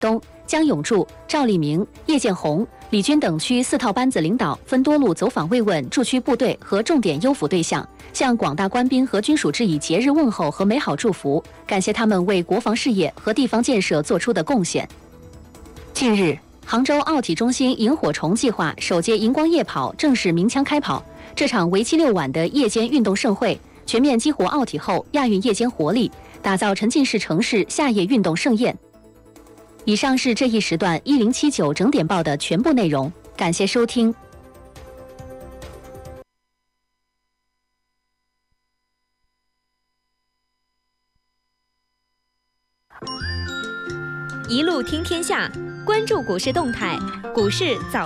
东、江永柱、赵立明、叶建红、李军等区4套班子领导分多路走访慰问驻区部队和重点优抚对象，向广大官兵和军属致以节日问候和美好祝福，感谢他们为国防事业和地方建设做出的贡献。近日，杭州奥体中心萤火虫计划首届荧光夜跑正式鸣枪开跑。这场为期6晚的夜间运动盛会，全面激活奥体后亚运夜间活力，打造沉浸式城市夏夜运动盛宴。以上是这一时段1079整点报的全部内容，感谢收听。 一路听天下，关注股市动态，股市早